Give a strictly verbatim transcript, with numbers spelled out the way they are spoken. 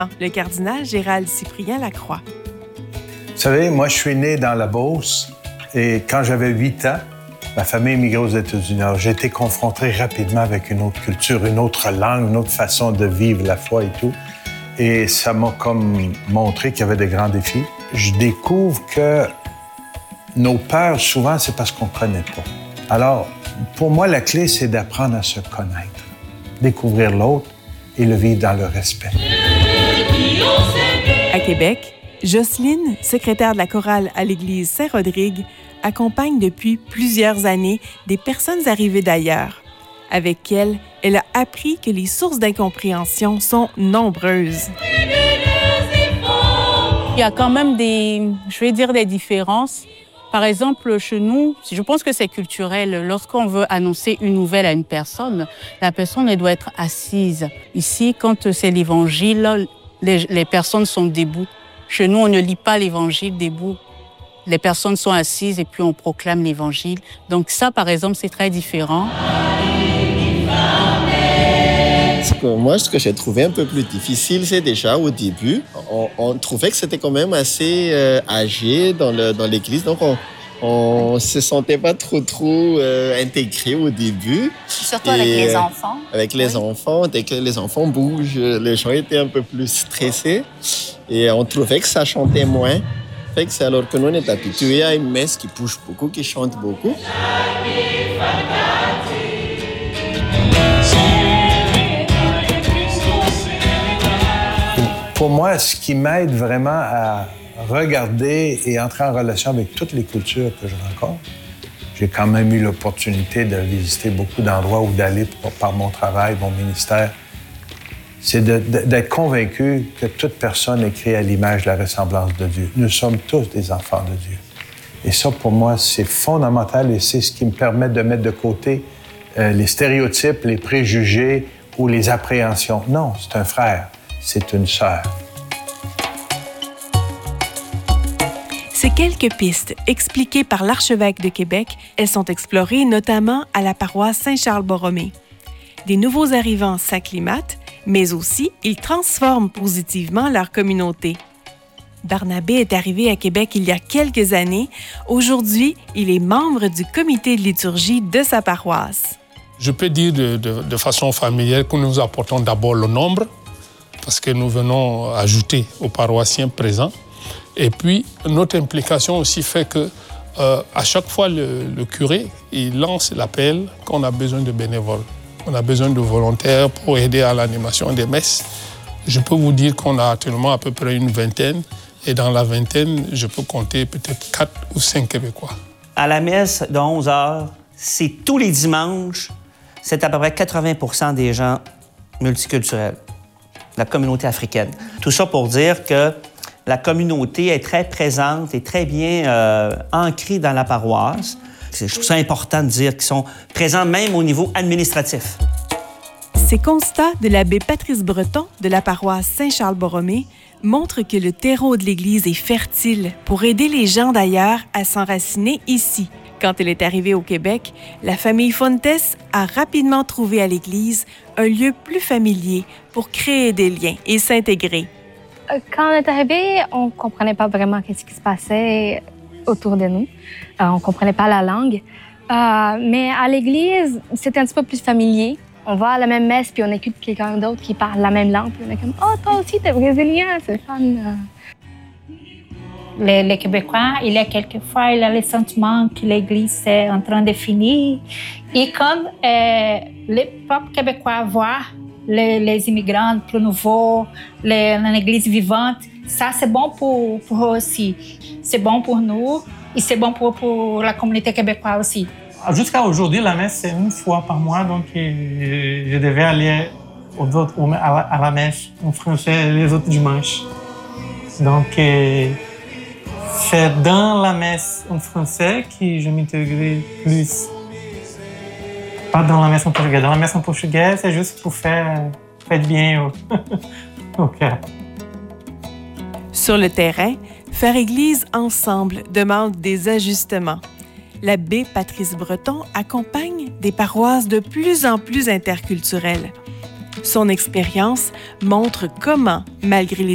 le cardinal Gérald Cyprien Lacroix. Vous savez, moi, je suis né dans la Beauce et quand j'avais huit ans, ma famille émigrait aux États-Unis. Alors, j'ai été confronté rapidement avec une autre culture, une autre langue, une autre façon de vivre la foi et tout. Et ça m'a comme montré qu'il y avait de grands défis. Je découvre que nos peurs, souvent, c'est parce qu'on ne connaît pas. Alors, pour moi, la clé, c'est d'apprendre à se connaître, découvrir l'autre et le vivre dans le respect. À Québec, Jocelyne, secrétaire de la chorale à l'église Saint-Rodrigue, accompagne depuis plusieurs années des personnes arrivées d'ailleurs. Avec elle, elle a appris que les sources d'incompréhension sont nombreuses. Il y a quand même des, je vais dire, des différences. Par exemple, chez nous, je pense que c'est culturel. Lorsqu'on veut annoncer une nouvelle à une personne, la personne elle doit être assise. Ici, quand c'est l'Évangile, les, les personnes sont debout. Chez nous, on ne lit pas l'Évangile debout. Les personnes sont assises et puis on proclame l'Évangile. Donc ça, par exemple, c'est très différent. Ce que moi, ce que j'ai trouvé un peu plus difficile, c'est déjà au début, on, on trouvait que c'était quand même assez euh, âgé dans, le, dans l'église, donc on ne se sentait pas trop, trop euh, intégré au début. Surtout et avec les enfants. Avec les oui. enfants, dès que les enfants bougent, les gens étaient un peu plus stressés et on trouvait que ça chantait moins. Fait que c'est alors que nous, on est habitués à une messe qui bouge beaucoup, qui chante beaucoup. Pour moi, ce qui m'aide vraiment à regarder et entrer en relation avec toutes les cultures que je rencontre, j'ai quand même eu l'opportunité de visiter beaucoup d'endroits ou d'aller par mon travail, mon ministère, c'est de, de, d'être convaincu que toute personne est créée à l'image de la ressemblance de Dieu. Nous sommes tous des enfants de Dieu. Et ça, pour moi, c'est fondamental et c'est ce qui me permet de mettre de côté euh, les stéréotypes, les préjugés ou les appréhensions. Non, c'est un frère. C'est une sœur. Ces quelques pistes expliquées par l'archevêque de Québec, elles sont explorées notamment à la paroisse Saint-Charles-Borromée. Des nouveaux arrivants s'acclimatent, mais aussi ils transforment positivement leur communauté. Barnabé est arrivé à Québec il y a quelques années. Aujourd'hui, il est membre du comité de liturgie de sa paroisse. Je peux dire de, de, de façon familière que nous apportons d'abord le nombre, parce que nous venons ajouter aux paroissiens présents. Et puis, notre implication aussi fait que, euh, à chaque fois, le, le curé, il lance l'appel qu'on a besoin de bénévoles. On a besoin de volontaires pour aider à l'animation des messes. Je peux vous dire qu'on a actuellement à peu près une vingtaine. Et dans la vingtaine, je peux compter peut-être quatre ou cinq Québécois. À la messe de onze heures, c'est tous les dimanches, c'est à peu près quatre-vingts pour cent des gens multiculturels. La communauté africaine. Tout ça pour dire que la communauté est très présente et très bien euh, ancrée dans la paroisse. Je trouve ça important de dire qu'ils sont présents même au niveau administratif. Ces constats de l'abbé Patrice Breton de la paroisse Saint-Charles-Borromée montrent que le terreau de l'Église est fertile pour aider les gens d'ailleurs à s'enraciner ici. Quand elle est arrivée au Québec, la famille Fontes a rapidement trouvé à l'Église un lieu plus familier pour créer des liens et s'intégrer. Quand on est arrivé, on ne comprenait pas vraiment ce qui se passait autour de nous. Euh, on ne comprenait pas la langue. Euh, mais à l'Église, c'était un petit peu plus familier. On va à la même messe puis on écoute quelqu'un d'autre qui parle la même langue. Puis on est comme « Oh, toi aussi, t'es brésilien, c'est fun! » Les, les Québécois, il y a quelquefois, il y a le sentiment que l'Église est en train de finir. Et quand euh, les propres Québécois voient les, les immigrants plus nouveaux, l'Église vivante, ça c'est bon pour, pour eux aussi. C'est bon pour nous et c'est bon pour, pour la communauté québécoise aussi. Jusqu'à aujourd'hui, la messe, c'est une fois par mois, donc je devais aller aux autres, à, la, à la messe en français les autres dimanches. Donc, c'est dans la messe en français que je m'intégrais plus. Pas dans la messe en portugais. Dans la messe en portugais, c'est juste pour faire, faire bien au, au cœur. Sur le terrain, faire Église ensemble demande des ajustements. L'abbé Patrice Breton accompagne des paroisses de plus en plus interculturelles. Son expérience montre comment, malgré les